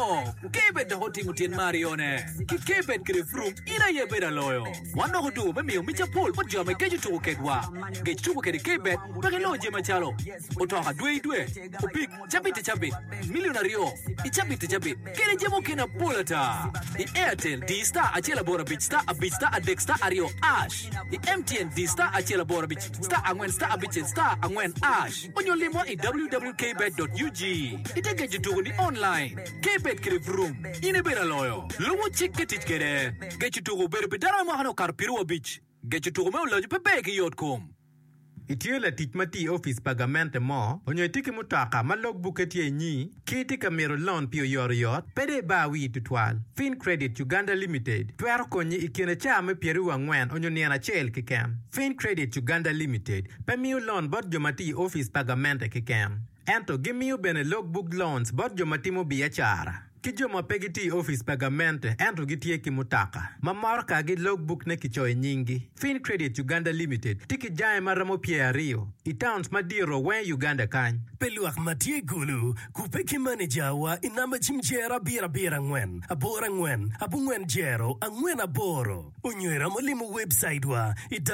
Kebet the hoting utin Marione. Kebet Grifrum, Ina Yebeda Loyo. One no do, Mimi, Mitcha Paul, but Jama get you to Kedwa. Get to Kebet, Bagalo Jemachalo. Otoha Dway, Opik, Chapit, Millionario, Ichapit, get a Jamokina Polata. The Airtel, D Star, Achela Bora Beach Star, a Beach Star, a Dexter, Ario Ash. The MTN, D Star, Achela Bora Beach Star, and when Star, a Beach Star, and when Ash. On your limo in www.kbet.ug. It get you to the online. Kebet Grifrum, in a better lawyer. Lowo chick get it get you to go better Pedara Mahano Carpiro Beach. Get you to go lodge Pepeki Yotcom. Itiola titmati office pagamente mo, onyo tiki mutaka malog buketi nyi, kiti kamero loan pio yoriot, pede bawi tutwal. Fin Credit Uganda Limited, tuero konyi ikine chame pieru wangwen onyo niana chel kikem. Fin Credit Uganda Limited, pemio loan bot jomati office pagamente kikem. Ento gimio bene logbook loans bot jomati mo biachara. Kijoma pegiti office pagamente ento gitie kimutaka. Mamarka gi logbook ne kichoy nyingi. Fin Credit Uganda Limited tiki jae maramo Rio. Itowns madiro wen Uganda kany. Peluak matie gulu kupeki manager wa inama chimjera bira ngwen. Abora ngwen, abungwen jero, angwen aboro. Unywera molimu website wa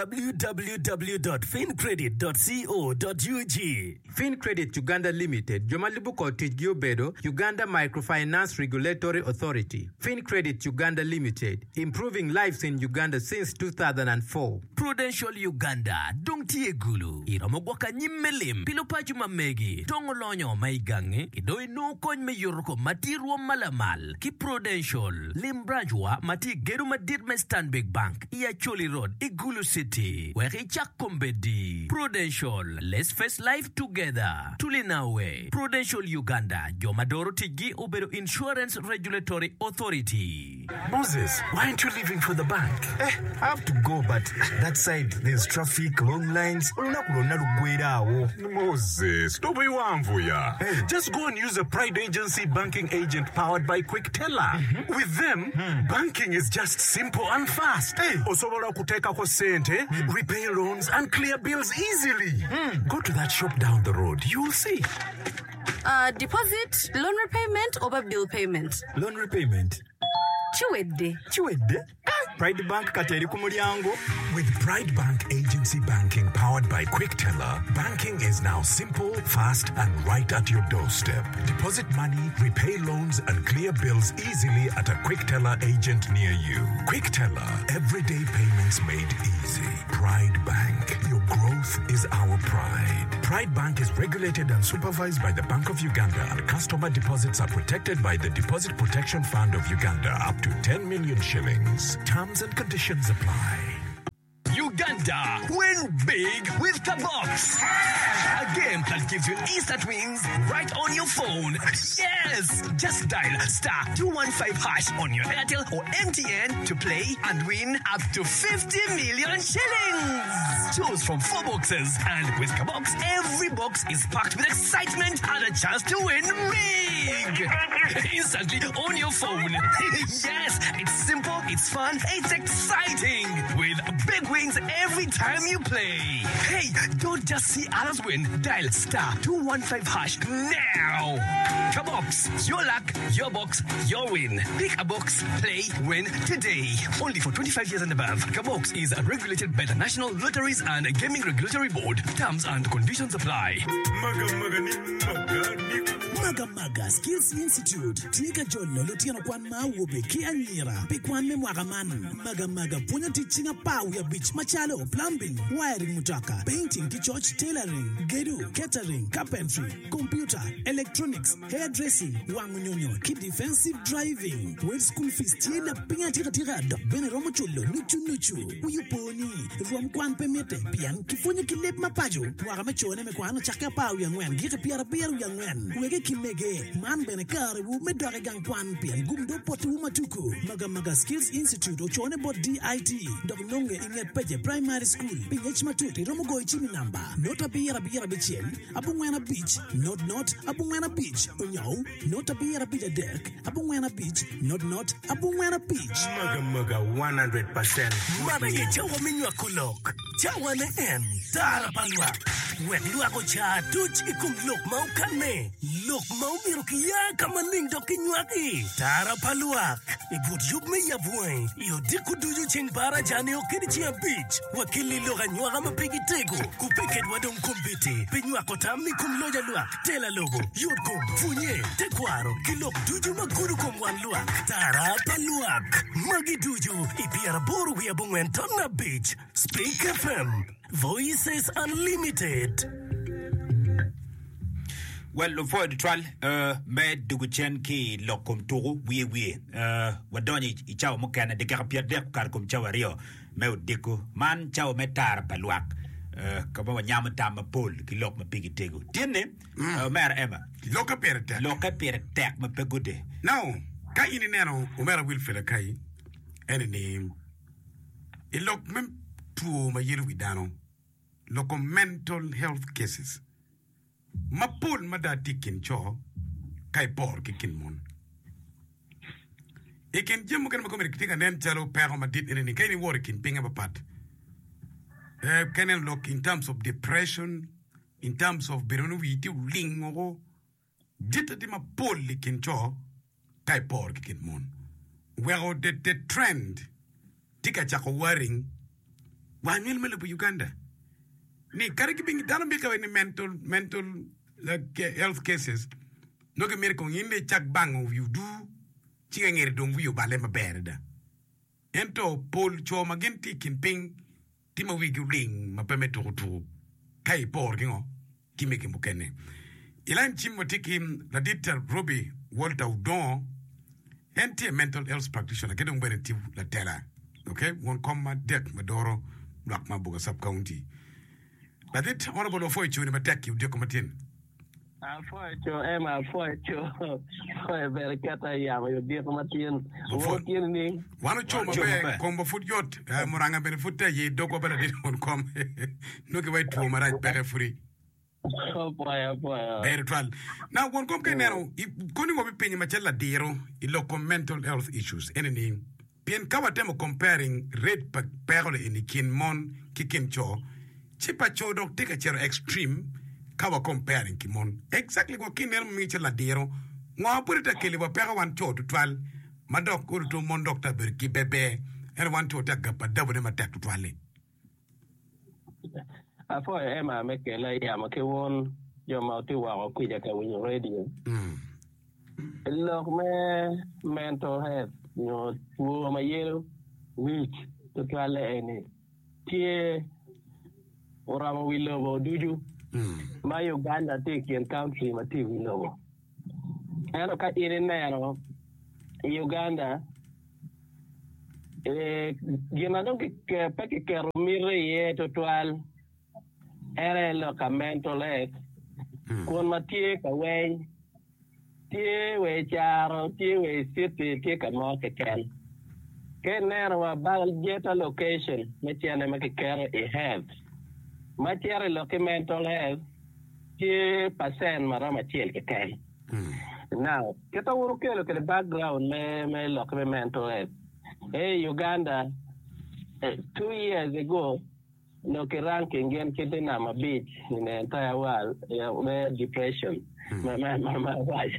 www.fincredit.co.ug. Fin Credit Uganda Limited, Jomalibuko Tijio Bedo, Uganda Microfinance Regulatory Authority. Fin Credit Uganda Limited, improving lives in Uganda since 2004. Prudential Uganda, Dungtie Gulu, Iramogwaka Nyimelim, Pilopaju Mamegi, Tongolonyo Maigange, Idoi no Koin Mayurko, Matiru Malamal, Ki Prudential, Limbranjwa, Mati Geru Madir Stanbic Bank, Iacholi Road, Igulu City, where Kombedi. Prudential, let's face life together. Tulinawe, Prudential Uganda, Jomadoro Tigi Obero Insurance Regulatory Authority. Moses, why aren't you leaving for the bank? I have to go, but that side there's traffic, long lines. Moses, don't be one for ya. Just go and use a Pride Agency banking agent powered by Quick Teller. With them, banking is just simple and fast. Osobola kuteka ko sente, repay loans and clear bills easily. Go to that shop down the road. You'll see. Deposit, loan repayment, or bill payment? Loan repayment. Chiwedde. Pride Bank kateri kumulyango. With Pride Bank Agency Banking powered by Quick Teller, banking is now simple, fast, and right at your doorstep. Deposit money, repay loans, and clear bills easily at a Quick Teller agent near you. Quick Teller, everyday payments made easy. Pride Bank, your growth is our pride. Pride Bank is regulated and supervised by the Bank of Uganda, and customer deposits are protected by the Deposit Protection Fund of Uganda up to 10 million shillings. Terms and conditions apply. Uganda, win big with Kabox. A game that gives you instant wins right on your phone. Yes! Just dial *215# on your Airtel or MTN to play and win up to 50 million shillings. Choose from 4 boxes, and with Kabox, every box is packed with excitement and a chance to win big. Instantly on your phone. Yes, it's simple, it's fun, it's exciting. With big wins every time you play. Hey, don't just see others win. Dial *215# now. Kabox, your luck, your box, your win. Pick a box, play, win today. Only for 25 years and above. Kabox is regulated by the National Lotteries and Gaming Regulatory Board. Terms and conditions apply. Maga Skills Institute. Tika jolo lotiano kwan mawube kianyira. Pikwan me mwagaman. Maga punya teaching a power beach machalo, plumbing, wiring mutaka, painting, church tailoring, gedu, catering, carpentry, computer, electronics, hairdressing, wangunyonyo, kid defensive driving. With school fees tienda pinga tira bene romo chulo nuchu. Uyuponi rom kwan pemete pian kifunya kilep mapajo. Wagamachone me kwan chaka power yangwen. Gita piara yangwen. Wege kimege man bene kare wu me dore gang kwan pian gumdo potu matuku. Maga Skills Institute ochone bot DIT. Dognonge inget peje primary school. Pingech matuti romo go ichimi number. Nota biara bichel. Abungwena beach. Not Abungwena beach. Unyo. Nota biara bija derk. Abungwena beach. Not Abungwena beach. Maga 100%. Mada yechawa minywa kulok. chawane en tara palwa wek luago cha tuch ikum lok mau kane lok mau miro kiya kama ning do kinywaki tara palwa ibut yub me yabwe yo diku duju ching para jani okini chia beach wakili loga nywaga mapigi tego kupeket wadong kumbiti pinywako tamni kum loja luak tela logo yod kum funye tekwaro kilok duju maguru kum wan luak tara palwa magi duju ipiara boru ya bungwen tonna beach Speak FM Voices Unlimited. Well, for the trial, med duguchen ki lokum turu we wadoni ichao mukana de garapia de karkum chawario me diku man chao metar paluak kaba wanyama tama pol ki lok ma pigi tego tiene mer Emma loka pertek ma pegude now ka ini nero umera will fela kai any name ilok mem tuo ma yiru widano loko mental health cases mapul madati kin cho kai por kin mon ikin jemu kan ko merkitika nen talo pero madit ni kai ni working pinga bapat can look in terms of depression in terms of bironu witi lingo dita di mapul kin cho kai por kin mon where the trend tika chako worrying Wanyel mele Uganda. Ni kariki bingi dano bika ni mental health cases. No ke mere kong inde chak bang of you do. Chiga ngere dong wiyo bale maberda. Ento pol cho magenti kinping tima wigi ring mapeme tukutu. Kai por kingo kime kimbukene. Ilan chimo tikim la dita Robbie Walter Udon. Enti mental health practitioner. Kedong bere tivu la tela. Okay? Won koma dek madoro. Black Mabuga sub-county. But it honorable of Foychu in attack you, dear Comatin. I'm for you, very cat, you dear Comatin. One of Choma, combo foot yacht, Moranga Benefuta, ye dog over a won't come. Look away to my better free. Oh, boy. Very well. Now, one company, if Conning be paying Machella Dero, in local mental health issues, any Pien kawatemo comparing red perle in the kin mon kikin cho. Chipa cho dog take a chair extreme kawa comparing kimon. Exactly what kin el michel ladero. Ngwa purita kili wa pera wan cho to 12. Madok to mon doctor berki bebe. And one to take up a double them attack to 12. I thought Emma make a lay amake one your mouth to our quidaka when you're radio. Look, me mental health. You know, my yellow week to try any tear or I'm a willow do you? My Uganda take in country, my TV low. I look at it in there, Uganda. You know, don't get packet mirror to 12 and look a mental health. When my take away. Tie we charo, tie we city, take a market can. Can now a bal get a location, Matiana make a care a health. Material mental health, tie percent marama chiel can. Now, get a work look at the background, may look mental health. Hey, Uganda, 2 years ago, look a ranking again, Kitinama Beach in the entire world, where depression. My wife.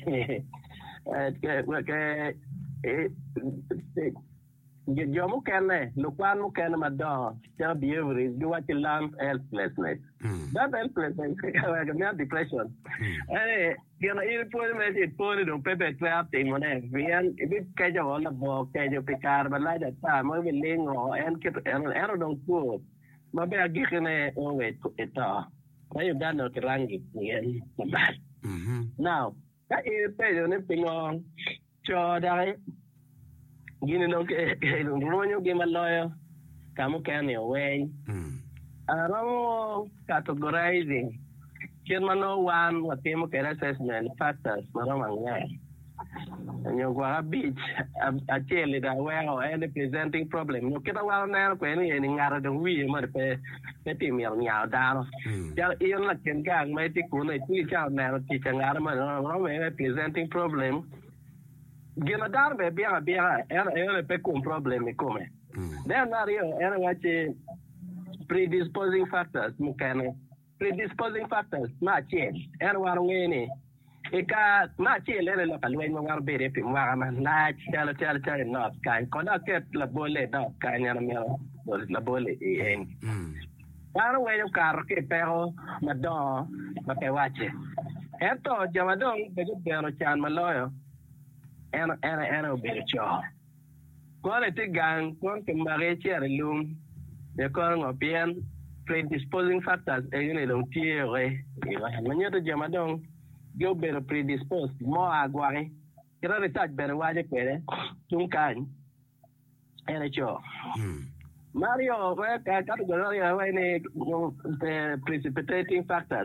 You can look one can madon, tell behavior, do what you learn helplessness. That helplessness, like depression. You know, you put it on paper crafting on every and a bit casual on the book, casual picard, but like that time, I will ling or and keep an arrow don't food. Maybe I give it away to it all. Why you done not ranking again? Now, that is anything on Chodai. You know, you give a lawyer, come can away. I don't categorizing. Germano one, what team can assessment factors, Maramang. And you go a beach, a cheerleader, or any presenting problem. You get a well now, any out of the wheel, but pay meal meow down. Even like can gang, my tick will teach out now, teaching Adam, presenting problem. Get a down, baby, and a pecum problem. Then, not you, and what predisposing factors mukana predisposing factors ma chen waru ngene eka ma chen le la kalwen war bere pi war man la chala no kan koda ket la bole no kan ya mero la bole en waru we kar ke pero mado ma pe wache eto jamadong de bero chan maloyo era bere cho kore te gang kon ke mare chere lum de kon ngopien predisposing factors egene long tiere manyoto jamadong go better predisposed mo agware kira research better waje pere tunkan ene cho Mario ka category wa ne precipitating factors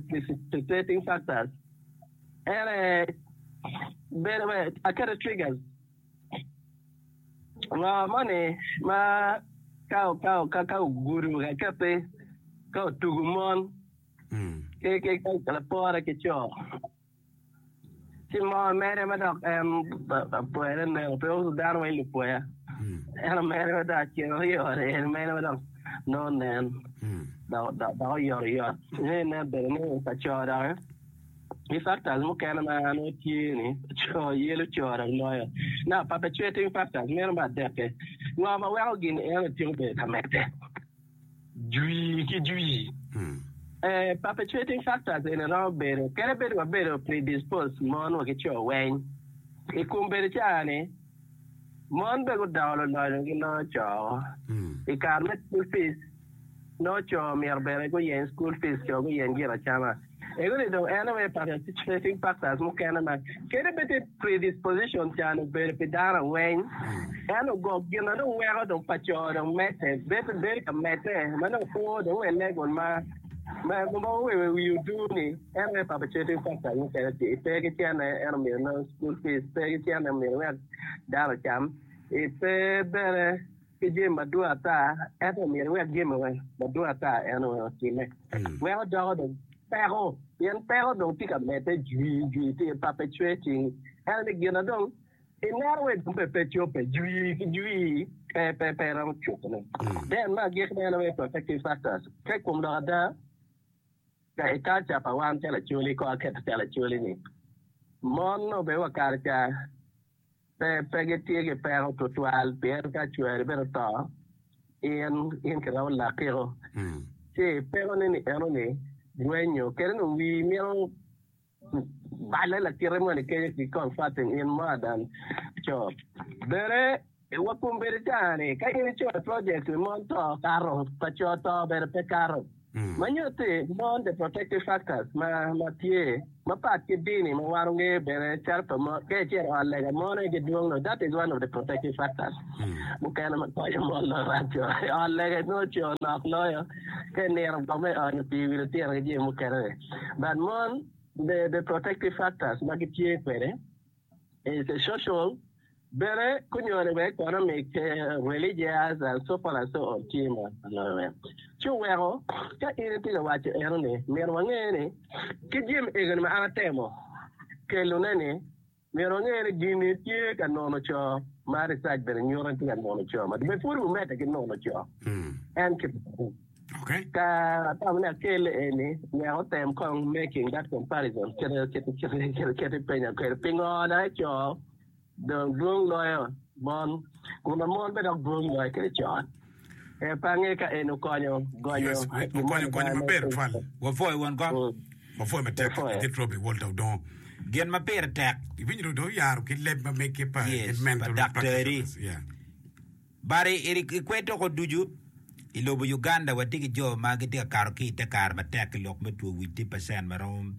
ene better akara triggers ma money ma ka guru ka pe ka tugumon ke la pora ke cho si mo mere ma dok puere ne pero dar wa lu puere era mere da che io era mere ma dok no nen da io ne bere ne ta cho da in fact as mo kana ma no tieni cho yelo cho ra no na perpetuating factors mere ma de ke no ma wa gin era tiong be kamete jui perpetuating factors in around better kere better predisposed mon wa kicho wen e kumbere chane mon be go dawlo no cho e karmet school fees no cho mer bere go yen school fees cho go yen gira chama e go do anyway perpetuating factors mo kana ma kere better predisposition chane better pedara wen ano go gina no wa do pacho do mete better kamete mano ko do we go ma we do ni ene perpetuating factor you can take it and no school fees take it and me dar cham e pe bere ke je madua ta eto me we game we madua ta eno time we do pero do tika mete ju te perpetuating and gina do in that way perpetuate ju pe ram chukne then ma get me protective factors ke kum da ka ikacha pa wan tela chuli ko aket tela chuli ni mon no be wa karcha pe getie ke pero total per ka chuer ber to in ka la pero pero ni ero ni dueño que no vi miro vale la tierra mo que si confaten in madan cho bere wa kumberitane ka ni cho project monto carro pa cho to ber pe carro Manyote, non the protective factors, ma tie, ma pati dini, ma warunge bere charpa mo ke chero allega mone ke duong that is one of the protective factors. Mukana ma koyo mo lo racho. Allega no cho na loyo ke nero come on TV the tiere je mukana. But mon the protective factors ma ke tie pere is a social bere kunyore be economic religious and so far and so on chima no chuwero ka iriti ga wacho erone mero ngene kijim egen ma atemo ke lunene mero ngene gini tie ka nono cho mari saj bere nyoro tie nono cho ma be furu meta ke nono cho and okay ka tamna kele eni mero tem kon making that comparison ke penya ke pingo na cho the brung lawyer mon kuna mon be dog brung lawyer ke chon e pange ka eno konyo konyo maber fal wo foi won go wo foi me tek it robi wolta don gen maber tek ibinyo do yaro ke leb ma make pa mental yeah bari eri kweto ko duju ilobo Uganda watiki jo magiti kar ki te kar matek lok metu 80% marom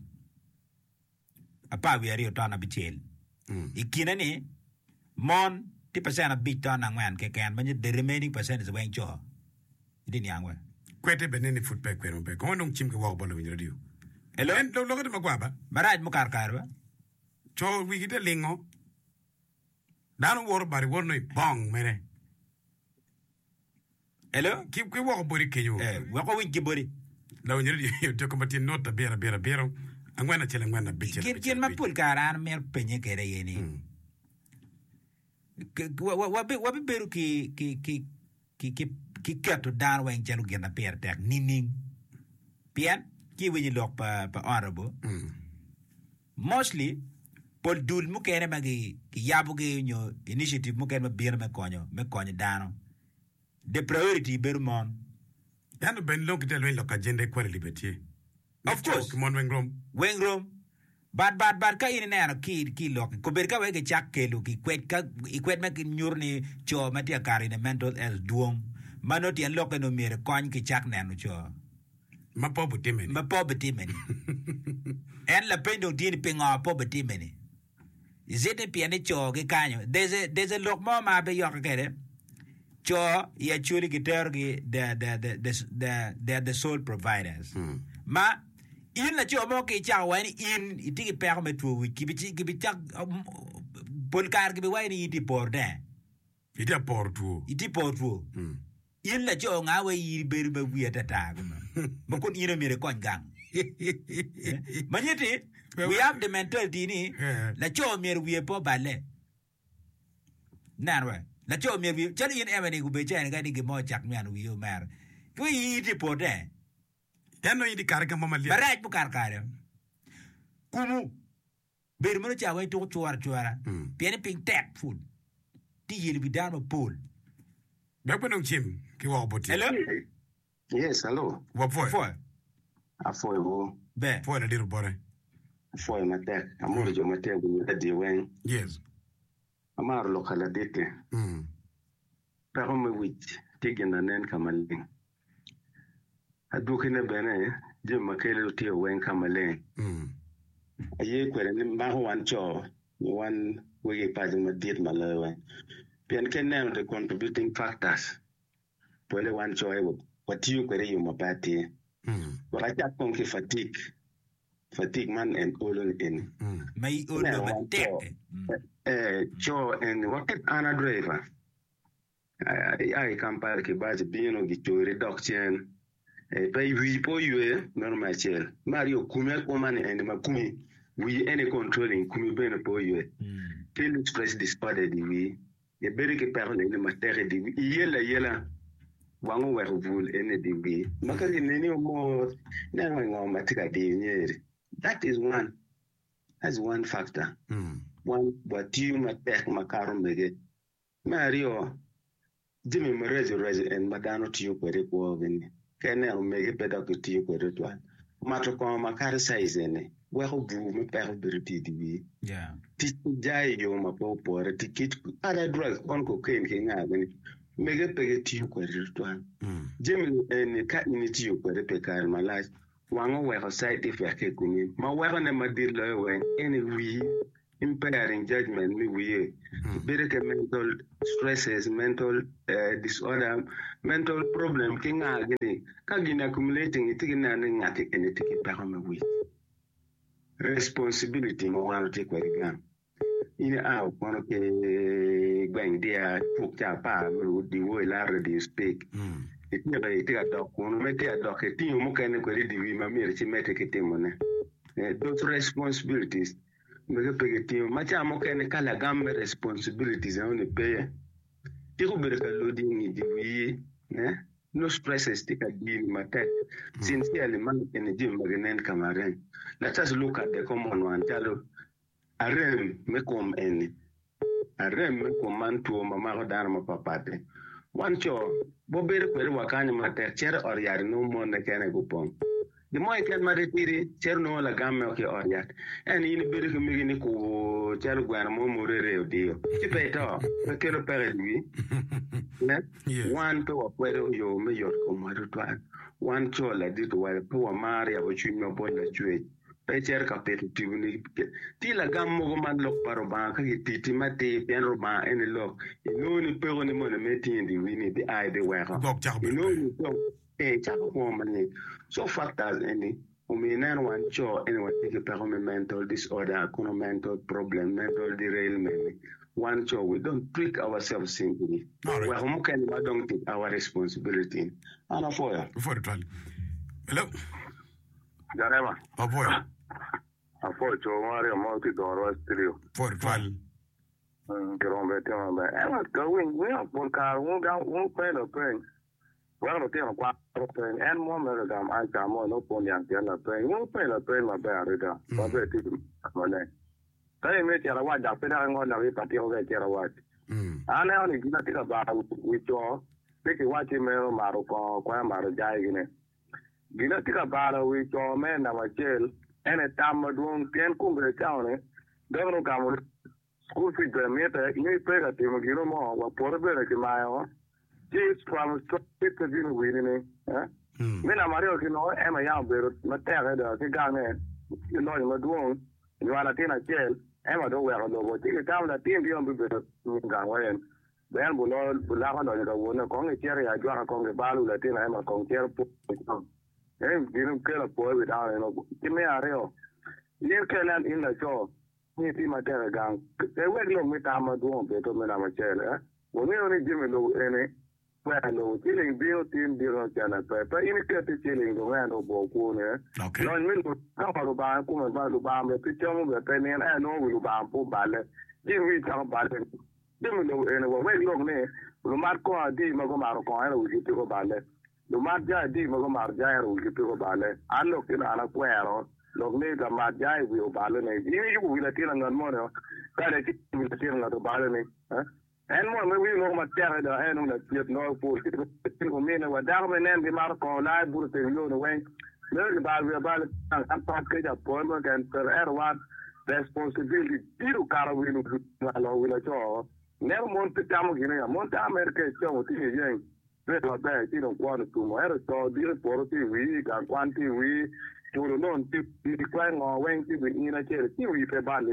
apa wi ari otana bichel ikina ni mon 10% of bit on angwan ke kan but the remaining percent is when cho idin yangwe kwete beneni football kwero be ko non chim ke wa bolo ni radio hello lo ko ma kwaba baraj mo kar ba cho wi gite lingo danu wor bari wor no bong mere hello ki wo bori kenyo wa ko winki bori law ni radio to ko mati nota bera angwana chele ngwana biche kin mapul karan mer penye kere yeni wa be beru ki ki keto dan wen chelu gena per tek nining pian ki wi lok pa honorable mostly pol dul mu kene magi ki yabu ge nyo initiative mu kene bir me konyo dano the priority bermon dan ben lok de lo ka jende ko liberty of course mon wengrom bad ka in na ki lok ko ber ka we ke chak ke lu ki kwet me ki nyurni cho ma tia kari ne mental health duong manoti en lok no mere kon ki chak nanu cho ma poverty men en la pendo dini pinga poverty men zete piane cho ke kanyo there's a lot more ma be yok kede cho ya chuli gitar gi the sole providers ma in la cho mo ke cha wan in itigi permet tu ki bi cha polkar ki bi wani iti porde iti portu in la cho nga we yi beru be wi tata ma kun ino mere kon gang manyete we have the mentality ni la cho mere wi po bale nanwa la cho mere wi chali in emani ku be chen ga ni ke mo chak mian wi yo mer ku yi ti porde yano yi di karga mama li baraj bu karkare kumu beru mo cha we to chuara piene ping tek food ti yiri bi dan mo pol Bekwenong chim ki wa boti. Hello? Yes, hello. What for? Afoy wo. Be. For the little boy. Afoy matek. Amoro jo matek bu ta di wen. Yes. Amar lokala dete. Pero me wich tigena nen kamaling. Adukine bene je makele ti wen kamaling. Aye kwere ni ma wan cho ni wan we pa je madit malawe. Pian can name the contributing factors. Pwele one choice, what you query you mapati. But I can't conquer fatigue. Fatigue man and all in. May all of Joe and what Anna driver. I compare Kibaji being on the reduction. Pay we po you, normal chair. Mario Kumek woman and Makumi. We any controlling Kumi Ben po you. Till express disorder the way. E beri ke parle ne matere di yela wangu wa ruvul ene di bi makali neni mo na ngo matika di nyeri. That's one factor. One what you matek makaro mege Mario Jimmy Merezi and Madano to you kwere ko veni kene o mege peda ko ti kwere to mato ko makar size ene wa ho bu me per berti di bi ti jai yo ma po por ti kit ara drug on cocaine ke nga gani mege pege ti ko ritual Jimmy en ka ni ti ko de pe kar malaj wango we ho side effect ke kuni ma wa ne madir lo we any we impairing judgment we bereke mental stresses, mental disorder, mental problem ke nga gani ka gina accumulating itigina nga ke enetiki pa me we responsibility mo wan take kwa gam ina a kono ke gwen dia pukta pa di wo la radio speak itina ba itiga to kono mete a doke ti mo kane ko di wi ma mi ci mete ke temone those responsibilities mege pegeti macha mo kane kala gambe responsibilities on pay tiko bereka loading di wi no stresses tika di matek sincerely man energy magenen kamaren. Let us look at the common one. Talo arem me kom eni arem me koman to mama dan ma papate one cho bo bere kwere wakani matek cher or yar no mo ne kene gupon the more can maritiri cher no la gamme o ke or yak en in bere ko mi ni ko cher gwana mo mo re dio ti peto ke lo pere lui ne one to kwere yo me yor ko maru twan one cho la dit wa po maria bo chimo bo la chue pecher kapet tibuni ti la gammo man lok paro ba ka ti mate pen roba en lok no ni pero ni mo me ti ndi wini di ai de wa no ni so cha ko man so factors any o me nan wan cho anyone take a mental disorder mental problem mental derailment one cho we don't trick ourselves simply we how can we don't take our responsibility ana for the trial hello Jarema oh boy Apo cho Mario Monti Doro Studio. For fun. Get on better on that. And let's go in. We are for car. We got one pen of pen. Well, the thing about and more American, I come on no point and tell a train. You pay the train my bear. But it is money. They make a watch that I want to repeat your watch. I only give a about with your pick a watch email, Marocco, Quamara Jagine. Give a tick about with your man of a jail, and a time of doing 10 Congress County. Don't come school fees, the meter, you pay a team of you more, what portability my own. Just from straight to the winning. When I'm a real, you know, I'm a young bear, but tell her the gun, you know, you're doing, you are not in a jail, I'm a door, although take a town that team beyond the better. Then below, below on the one, a Congress cherry, I draw a Congress Balu, Latin, I'm a Congress. And didn't kill a boy without, you know, give me a real. You cannot in the show. You see my telegram. They were long with Amadou, better than I'm a chair. When we only give me low any. Well, killing bill team bill channel paper in a killing the land of Bokune. Okay. No, we will cover about the picture of the penny and I know we'll bamboo ballet. Give me some ballet. Give me no anyway. Very long name. Lumarco D. Magomarco, will get to ballet. Lumarja D. Magomarja will get to ballet. I look in a square. Look later, Marja will ballet. You will attend on money. That is will attend on the ballet. And when we know my terror, the end of the no food, people mean what down and then the Marco, I would say, you know, the way. Learn about a package appointment and everyone responsibility. You can't win with a job. Never want to come again. Monte America is so young. That's what you don't want to do. I saw deal for week and quantity we to the non to decline or when to be in a chair. You pay badly.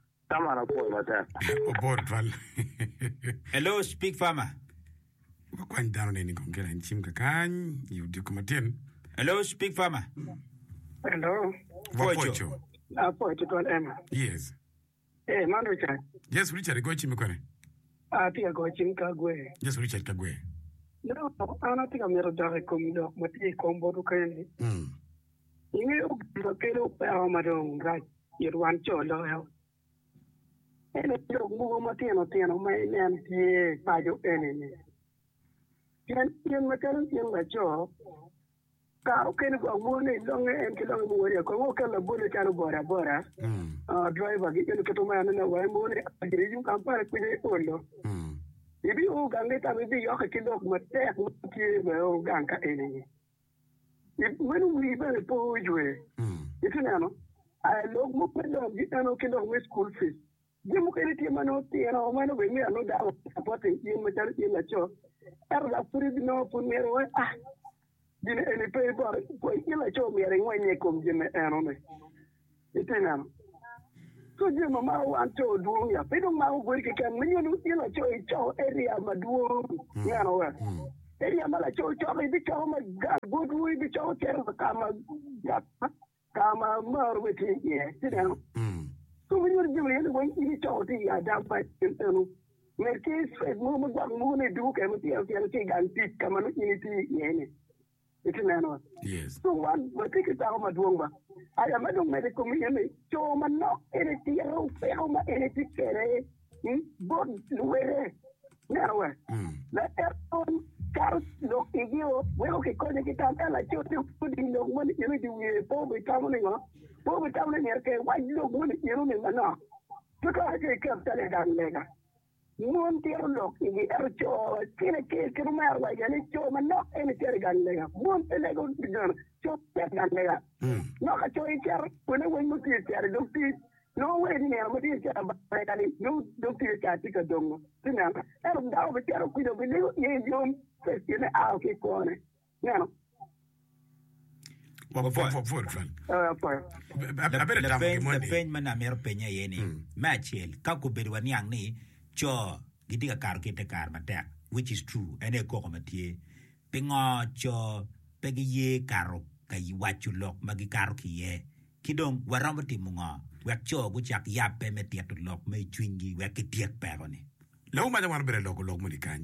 Hello, speak farmer. Going down any conquer and Chimkakan, you do come attend. Hello, speak farmer. Hello. What you? I put it on Emma. Yes. Hey, man, Richard. Yes, Richard, go Chimkare. I think I go Chimkagwe. Yes, Richard Kagwe. No, I don't think I'm never direct coming up, but he combo to kindly. You know, the Kelo Paramadon, right? You want your lawyer. And if you move Matino, my name is Pajo enemy. Yan Matano, my job. Cow can go one longer and kill a warrior. Come walk on the bullet and Bora Bora. Driver, get you to man and a one morning. You can park with it. If you can let me be your kid of my death, my own ganka enemy. When we very poor way, if you know, I love movement of the kid of my school fees. Democracy Manotti and all man of me, I know that supporting in majority in the church. I have put no for me. Didn't any paper for you like show me when you come Jim and it's an so Jim and to do ya. They don't know where you can when you like show area Madu, Yano. Area Malacho, the Choma, good way the show care of the Kama more with him here. Sit down. So when you're doing when you talk to you, I don't fight internal. Make case for moment what moon do come with the and teach come on unity. It's an animal. Yes. So one, but take it out my doomba. I am a medical community. So man, not anything else, anything, but where now, let everyone carrot look in you. Well, okay, calling it out like you put in the one you do, Bobby Tomlin. Bobby Tomlin, okay, why you don't want it, you don't know. Because I kept telling that later. Montier look in the air show, skin a case, no matter like any show, and not any terrigan layer. Montelego begun, show that layer. Not a choice, whenever you see it, don't see. No way near what is no don't feel a dong. And now the terror could have been you in the out corner. Now. The pain man Amer Pena Yeni, Machel, Kakubirwan Yang ni, Cho, getting a car get a car matak, which is true, and a cocomatier. Pingo, Cho, Peggy ye caro, Kay what you lock, Maggie Karoki ye. Kidong, Waramati Munga, where Cho, which yak yap pemetia to lock, may twingy, where Kitiak Pagoni. Low Madame Arbella local log Monican.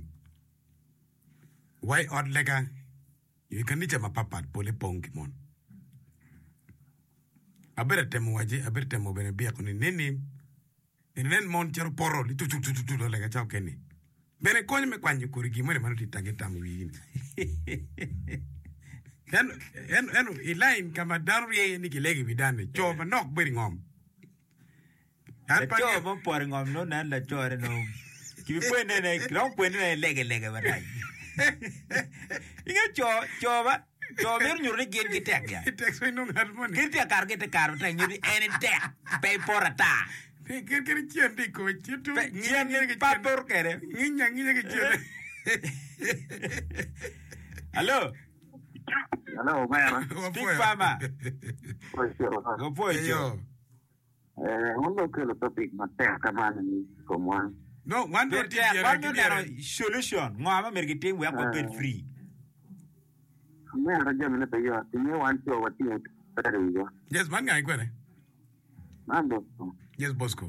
Why odd lega? You can eat a papa, Polipongimon. A better temuaji, a better temo benebiacon in name. And then Montero Poro, to like a chowkenny. Bene konyo me kwanyo kuri gimore mano titange tamu wini. Eno ilain kama daruye ni kilegi bidane cho manok beri ngom. Cho mo por ngom no nan la cho no. Ki puene ne kron puene lege barai. Inga cho ba cho mer nyuri gen ki tek ya. Tek so no harmoni. Ki tek kar ta nyuri ene tek pe porata. Kere chien di ko chitu. Chien ni papor kere. Nginya ke chien. Hello. Hello, man. Speak farmer. Go for it, yo. Uno que lo topic matea kamani ni komwan. No, one solution. Ngama mergite we are paid free. Me raja mene pe yo. Tiene one show what you better yo. Yes, man guy kwere. Man Bosco. Yes, Bosco.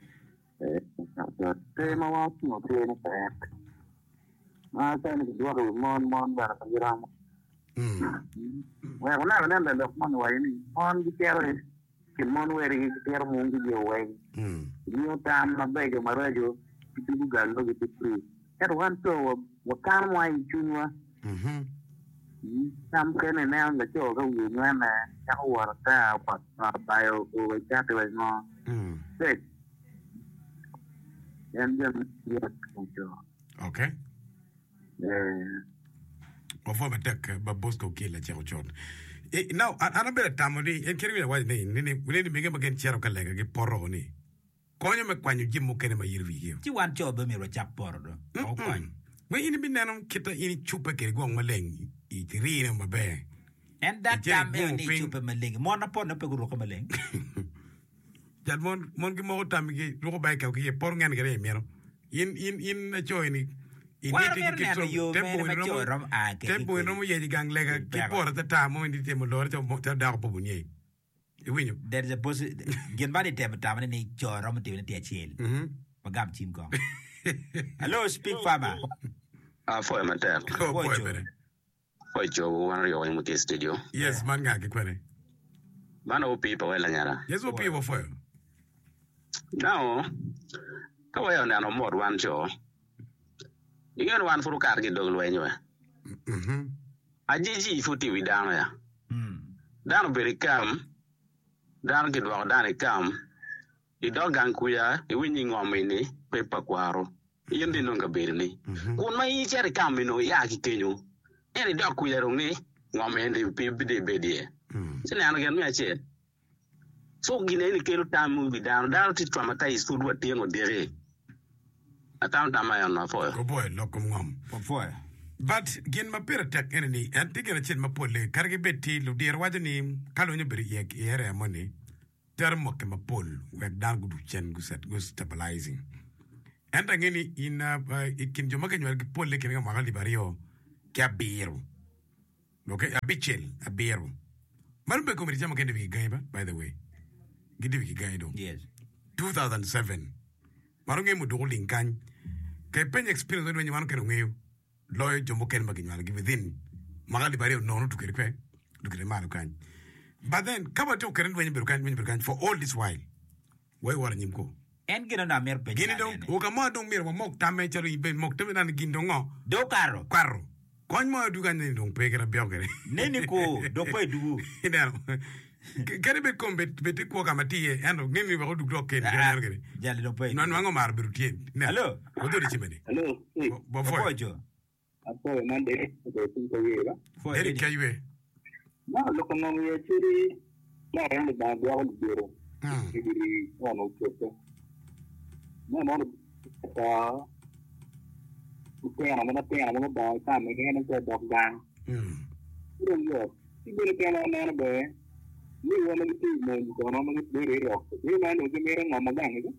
Tema wa no tiene pe. Ma ta ni do ro mon bara pa Well, now and then the one way, on the carriage, can one way to tear moon to your way. New time, my beg of my radio, you can look at it free. At one so, what kind of wine, Junior? Some kind of now the show go with my man, our style, but bio over Saturday more. Six. And then, okay. Before my tech, but Bosco kill a chot. Now, I better tamodi and carry away the name. We need to make him again chair of Kalega, get poroni. Coin him when you give Mokema Yirvi. You want job a mirror chap porro. When you be nan kita in chupa kergong maling, eat read on my bear. And that time, I need chupa maling, one upon a peguro maling. That one, Monkey time, go back, okay, porng and gray mirror. In a joining. Tempo no ye gang lega ki por ta ta mo ndi temo lor to ta da ko bunye winyo there is a possibility gen body tem ta ni cho rom ti ni chel magam chim ko hello speak farmer for my dad for jo one yo in the studio yes man ga ke kwere man o people wala nyara yes o people for now ka wa na no more one jo Again, one for car get dog anyway. Ajiji footy we down there. Down very calm. Down get walk down a calm. The dog and queer, a winning on many, paper quarrel. You didn't know a baby. Good my each other come in no yaki canoe. Any dog queer on me, one man they pay the bed. So now again, me I said. So, in any kill time movie down to traumatize food what they know there. I found that my own for go boy, lock for but gin my piratek enemy and take a chin my pole, carry betty, lo dear what the name, Calonia berry egg, air money, termok my pole, where down good chen go stabilizing. And again in it can jomagan your pole like a magali barrio, cabiro. Okay, a bitchel, a beer. Malbe come to can be gaiba, by the way. Gidiviki Gaido. Yes. 2007. Marunge mu doling kan. Kay pen experience when you want to get lawyer Jumbo Ken Bagin give within Magali Barrio no to get look at the Marukan. But then cover to current when you can for all this while. Where were you go? And get on a mere penny. Get it on Okama don't mere mock damage or even mock them and gindongo. Do caro. Caro. Conmo do can don't pay a bioger. Nenico, do pay do. Karibe kombe beti kwa kamati ando ngini wa kudu kloke jali no pay non wango mar birutie hello odo chimene hello bofo jo apo mande ko tinko yeba fo eri kaiwe na loko no ye chiri ya ende ba gwa ko biro chiri ono choto na no ta pena mo ba ta me ngene ko dog dan yo ibere pena na be ni wala ni mo ko no mo ni bere ro ni na no mere ngama bang ni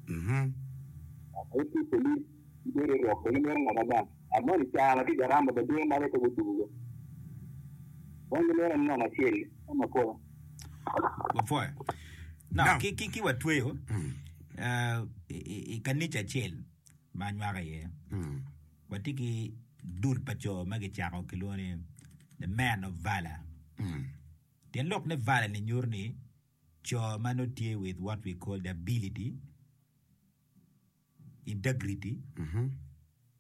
o ti poli bere ro ko ni mere ngama bang amo ni cha la ti jaramba de de mare ko budu wanda mere no na cheli ama ko before now ki wa tweo ikanicha chel manwara ye watiki dul pacho magi chako kilone the man of valor the look ne valor ni nyurni cho manotie with what we call the ability, integrity,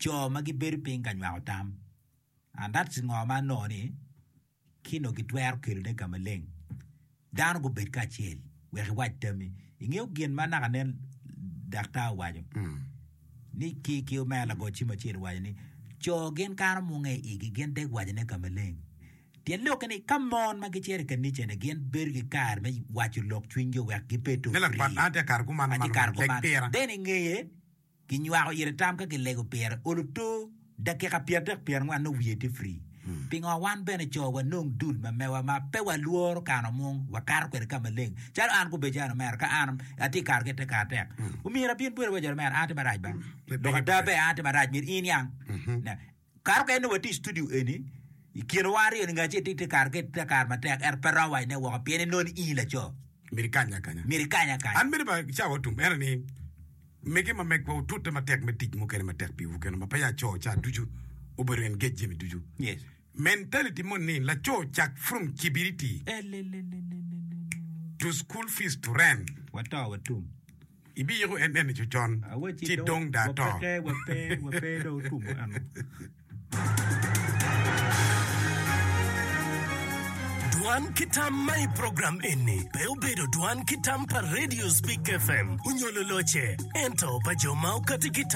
cho magi ber ping kan wa tam and that's ngoma no ni kino gitwer kilde kameleng dan go bet ka chiel we wat tami ingeu gien mana kanen dakta wajo ni ki o mala go chima chiel wajo ni cho gen kar mo nge igi gen de wajo ne kameleng tie look ni come on magi chiel kan ni chene gen ber gi kar me wajo lok twinjo wa gipeto nela pat ate kar ku man den ngeye ki nywa ire tam ka lego per oluto dakika pier ngwan no wiete free pingo wan bene chowa nong dul ma mewa ma pewa luor kano mong wakar kwere kamaleng chal an ko bejano mer ka an ati kar ke te ka tek umira pin pure wajar mer ati baraj ba do ka be ati baraj mir in yang na kar ke no wati studio eni ikiro wari ni ngaje ti kar ke te kar ma tek er perawai ne wa pene non ila cho mirikanya an mir ba chawo tum era ni meke ma mek ko tutte ma tek me tik mo kere ma tek pi wuken ma pa ya cho cha duju oberen geje mi duju yes mentality mon ni la cho chak from kibiriti to school fees to rent watum ibi yego en cho chon ti dong da to we pe do tum an Duan Kitam my program ini Beobedo Duan Kitam pa Radio Speak FM Unyolo loche Ento pa jomau katikita